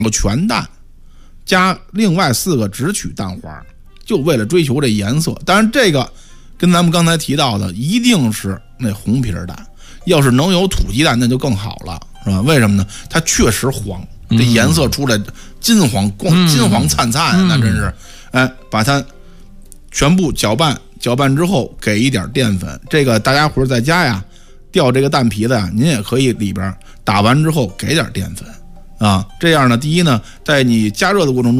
个全蛋，加另外4个只取蛋花，就为了追求这颜色。当然这个跟咱们刚才提到的一定是那红皮蛋，要是能有土鸡蛋那就更好了，是吧？为什么呢？它确实黄，这颜色出来金黄灿灿，那真是，把它全部搅拌之后，给一点淀粉。这个大家伙在家呀，掉这个蛋皮子呀，您也可以里边打完之后给点淀粉啊。这样呢，第一呢，在你加热的过程中